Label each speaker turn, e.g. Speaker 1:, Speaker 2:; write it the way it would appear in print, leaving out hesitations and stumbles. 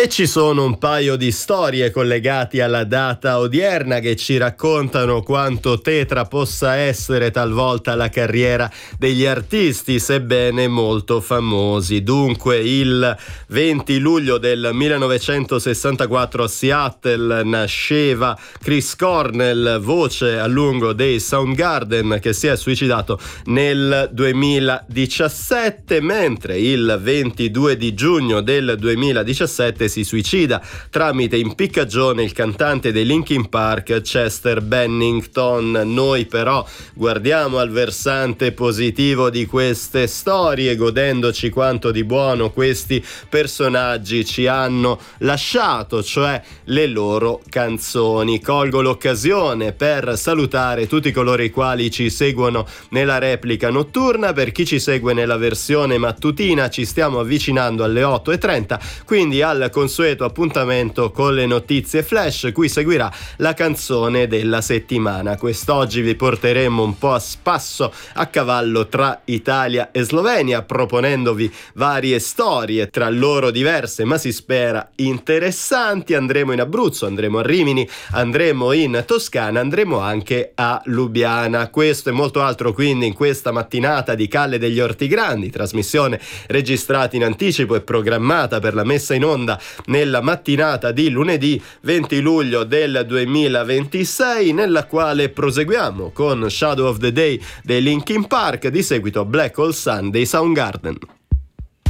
Speaker 1: E ci sono un paio di storie collegate alla data odierna che ci raccontano quanto tetra possa essere talvolta la carriera degli artisti, sebbene molto famosi. Dunque, il 20 luglio del 1964 a Seattle nasceva Chris Cornell, voce a lungo dei Soundgarden, che si è suicidato nel 2017, mentre il 22 di giugno del 2017 si suicida tramite impiccagione il cantante dei Linkin Park Chester Bennington. Noi però guardiamo al versante positivo di queste storie, godendoci quanto di buono questi personaggi ci hanno lasciato, cioè le loro canzoni. Colgo l'occasione per salutare tutti coloro i quali ci seguono nella replica notturna. Per chi ci segue nella versione mattutina ci stiamo avvicinando alle 8:30, quindi al consueto appuntamento con le notizie flash, cui seguirà la canzone della settimana. Quest'oggi vi porteremo un po' a spasso a cavallo tra Italia e Slovenia, proponendovi varie storie, tra loro diverse ma si spera interessanti. Andremo in Abruzzo, andremo a Rimini, andremo in Toscana, andremo anche a Lubiana. Questo e molto altro quindi in questa mattinata di Calle degli Orti Grandi, trasmissione registrata in anticipo e programmata per la messa in onda nella mattinata di lunedì 20 luglio del 2026, nella quale proseguiamo con Shadow of the Day dei Linkin Park, di seguito Black Hole Sun dei Soundgarden.